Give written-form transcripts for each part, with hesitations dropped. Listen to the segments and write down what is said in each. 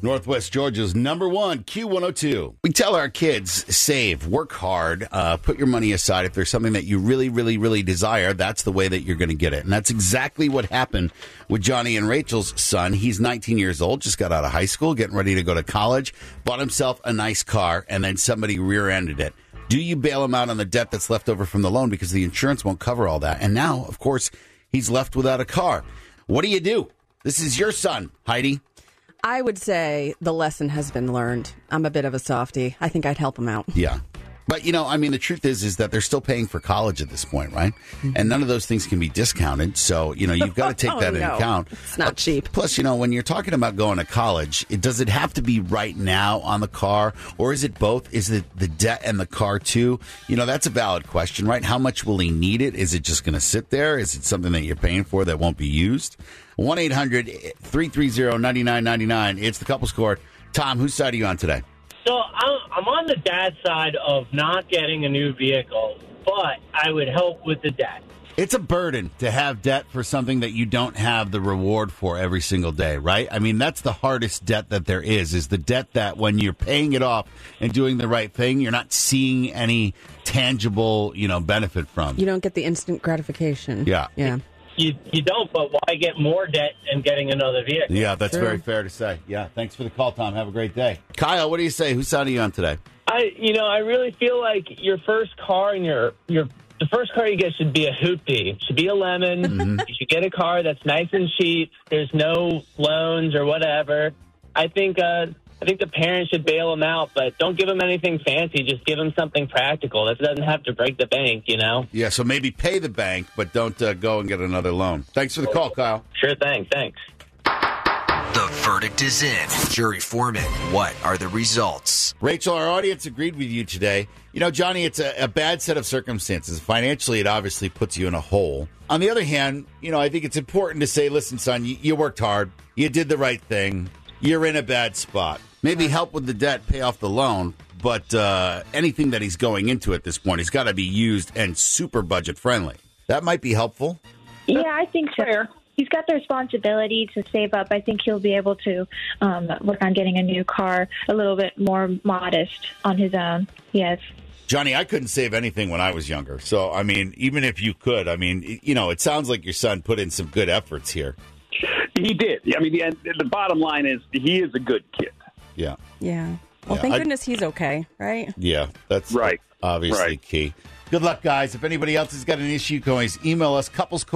Northwest Georgia's number one, Q102. We tell our kids, save, work hard, put your money aside. If there's something that you really, really, really desire, that's the way that you're going to get it. And that's exactly what happened with Johnny and Rachel's son. He's 19 years old, just got out of high school, getting ready to go to college, bought himself a nice car, and then somebody rear-ended it. Do you bail him out on the debt that's left over from the loan because the insurance won't cover all that? And now, of course, he's left without a car. What do you do? This is your son, Heidi. I would say the lesson has been learned. I'm a bit of a softie. I think I'd help him out. Yeah. But, the truth is that they're still paying for college at this point, right? Mm-hmm. And none of those things can be discounted. So, you've got to take that into account. It's not cheap. Plus, when you're talking about going to college, does it have to be right now on the car? Or is it both? Is it the debt and the car too? That's a valid question, right? How much will he need it? Is it just going to sit there? Is it something that you're paying for that won't be used? 1-800-330-9999. It's the Couples Court. Tom, whose side are you on today? So I'm on the dad side of not getting a new vehicle, but I would help with the debt. It's a burden to have debt for something that you don't have the reward for every single day, right? I mean, that's the hardest debt that there is the debt that when you're paying it off and doing the right thing, you're not seeing any tangible, benefit from. You don't get the instant gratification. Yeah. You don't, but why get more debt and getting another vehicle? Yeah, that's very fair to say. Yeah, thanks for the call, Tom. Have a great day. Kyle, what do you say? Whose side are you on today? I really feel like your first car and the first car you get should be a hoopty. It should be a lemon. Mm-hmm. You should get a car that's nice and cheap. There's no loans or whatever. I think the parents should bail them out, but don't give them anything fancy. Just give them something practical. That doesn't have to break the bank, Yeah, so maybe pay the bank, but don't go and get another loan. Thanks for the call, Kyle. Sure thing. Thanks. The verdict is in. Jury foreman, what are the results? Rachel, our audience agreed with you today. Johnny, it's a bad set of circumstances. Financially, it obviously puts you in a hole. On the other hand, I think it's important to say, listen, son, you worked hard. You did the right thing. You're in a bad spot. Maybe help with the debt, pay off the loan, but anything that he's going into at this point has got to be used and super budget friendly. That might be helpful. Yeah, I think so. He's got the responsibility to save up. I think he'll be able to work on getting a new car a little bit more modest on his own. Yes. Johnny, I couldn't save anything when I was younger. So, even if you could, it sounds like your son put in some good efforts here. He did. The bottom line is he is a good kid. Yeah. Yeah. Well, thank goodness he's okay, right? Yeah, that's right. Obviously key. Good luck, guys. If anybody else has got an issue, you can always email us,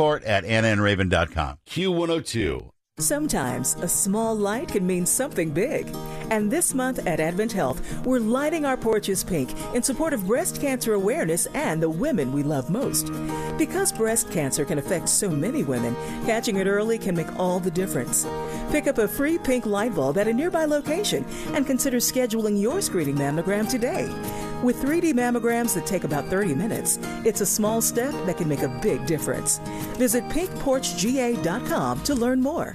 couplescourt@annaandraven.com. Q102. Sometimes a small light can mean something big. And this month at Advent Health, we're lighting our porches pink in support of breast cancer awareness and the women we love most. Because breast cancer can affect so many women, catching it early can make all the difference. Pick up a free pink light bulb at a nearby location and consider scheduling your screening mammogram today. With 3D mammograms that take about 30 minutes, it's a small step that can make a big difference. Visit pinkporchga.com to learn more.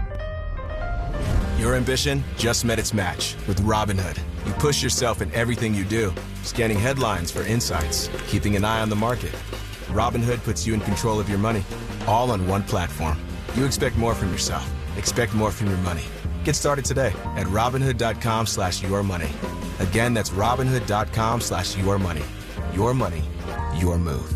Your ambition just met its match with Robinhood. You push yourself in everything you do, scanning headlines for insights, keeping an eye on the market. Robinhood puts you in control of your money, all on one platform. You expect more from yourself. Expect more from your money. Get started today at Robinhood.com/yourmoney. Again, that's Robinhood.com/yourmoney. Your money, your move.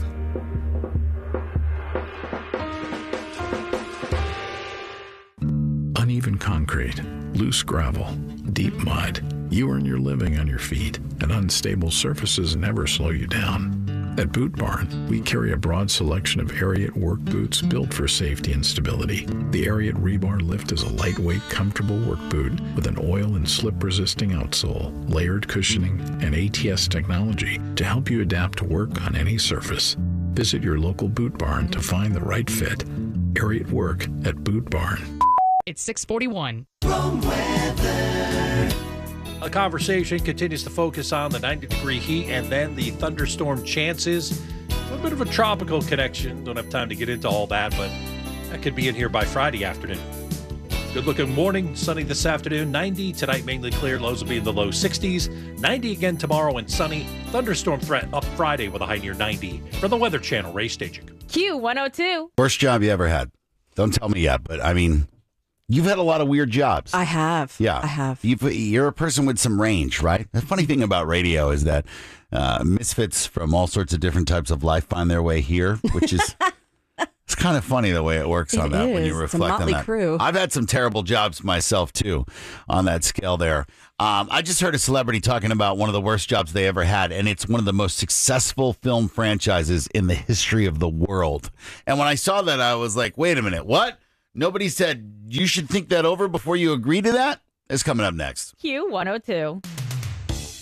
Uneven concrete, loose gravel, deep mud. You earn your living on your feet, and unstable surfaces never slow you down. At Boot Barn, we carry a broad selection of Ariat work boots built for safety and stability. The Ariat Rebar Lift is a lightweight, comfortable work boot with an oil and slip-resisting outsole, layered cushioning, and ATS technology to help you adapt to work on any surface. Visit your local Boot Barn to find the right fit. Ariat Work at Boot Barn. It's 641. A conversation continues to focus on the 90-degree heat and then the thunderstorm chances. A bit of a tropical connection. Don't have time to get into all that, but that could be in here by Friday afternoon. Good-looking morning. Sunny this afternoon. 90. Tonight, mainly clear. Lows will be in the low 60s. 90 again tomorrow and sunny. Thunderstorm threat up Friday with a high near 90. For the Weather Channel, Ray Staging. Q102. Worst job you ever had? Don't tell me yet, but You've had a lot of weird jobs. I have. Yeah. I have. You're a person with some range, right? The funny thing about radio is that misfits from all sorts of different types of life find their way here, which is it's kind of funny the way it works on that when you reflect on that. Crew. I've had some terrible jobs myself, too, on that scale there. I just heard a celebrity talking about one of the worst jobs they ever had, and it's one of the most successful film franchises in the history of the world. And when I saw that, I was like, wait a minute, what? Nobody said you should think that over before you agree to that? It's coming up next. Q102.